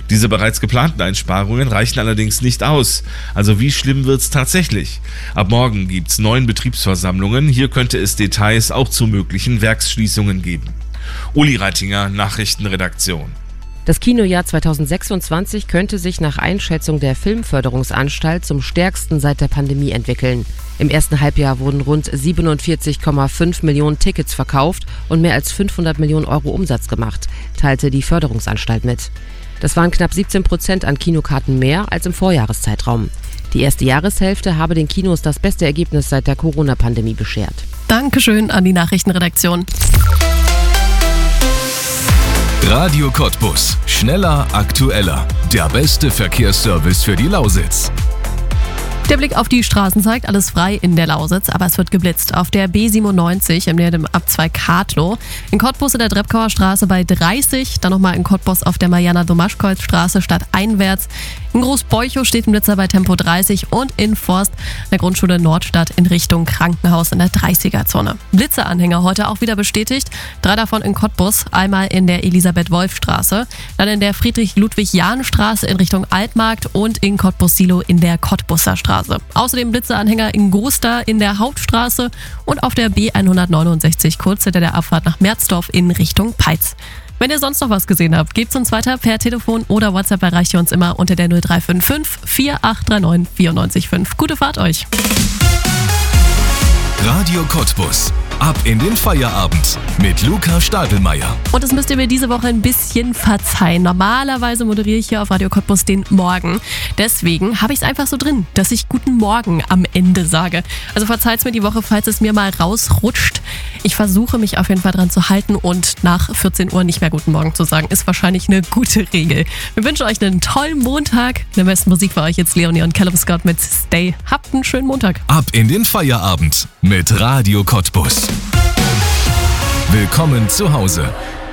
Diese bereits geplanten Einsparungen reichen allerdings nicht aus. Also wie schlimm wird's tatsächlich? Ab morgen gibt's 9 Betriebsversammlungen. Hier könnte es Details auch zu möglichen Werksschließungen geben. Uli Reitinger, Nachrichtenredaktion. Das Kinojahr 2026 könnte sich nach Einschätzung der Filmförderungsanstalt zum stärksten seit der Pandemie entwickeln. Im ersten Halbjahr wurden rund 47,5 Millionen Tickets verkauft und mehr als 500 Millionen Euro Umsatz gemacht, teilte die Förderungsanstalt mit. Das waren knapp 17% an Kinokarten mehr als im Vorjahreszeitraum. Die erste Jahreshälfte habe den Kinos das beste Ergebnis seit der Corona-Pandemie beschert. Dankeschön an die Nachrichtenredaktion. Radio Cottbus. Schneller, aktueller. Der beste Verkehrsservice für die Lausitz. Der Blick auf die Straßen zeigt, alles frei in der Lausitz, aber es wird geblitzt. Auf der B97 im Nähe dem Abzweig Kadlow, in Cottbus in der Drepkauer Straße bei 30, dann nochmal in Cottbus auf der Mariana-Domaschkreuz-Straße stadteinwärts. In Großbeuchow steht ein Blitzer bei Tempo 30 und in Forst der Grundschule Nordstadt in Richtung Krankenhaus in der 30er-Zone. Blitzeranhänger heute auch wieder bestätigt, 3 davon in Cottbus, einmal in der Elisabeth-Wolf-Straße, dann in der Friedrich-Ludwig-Jahn-Straße in Richtung Altmarkt und in Cottbus-Silo in der Cottbusser Straße. Außerdem Blitzeanhänger in Goster in der Hauptstraße und auf der B169 kurz hinter der Abfahrt nach Merzdorf in Richtung Peitz. Wenn ihr sonst noch was gesehen habt, gebt's uns weiter per Telefon oder WhatsApp, erreicht ihr uns immer unter der 0355 4839 94,5. Gute Fahrt euch! Radio Cottbus. Ab in den Feierabend mit Luca Stadelmeier. Und das müsst ihr mir diese Woche ein bisschen verzeihen. Normalerweise moderiere ich hier auf Radio Cottbus den Morgen. Deswegen habe ich es einfach so drin, dass ich Guten Morgen am Ende sage. Also verzeiht's mir die Woche, falls es mir mal rausrutscht. Ich versuche mich auf jeden Fall dran zu halten und nach 14 Uhr nicht mehr Guten Morgen zu sagen, ist wahrscheinlich eine gute Regel. Wir wünschen euch einen tollen Montag. In der besten Musik für euch jetzt Leonie und Callum Scott mit Stay. Habt einen schönen Montag. Ab in den Feierabend mit Radio Cottbus. Willkommen zu Hause.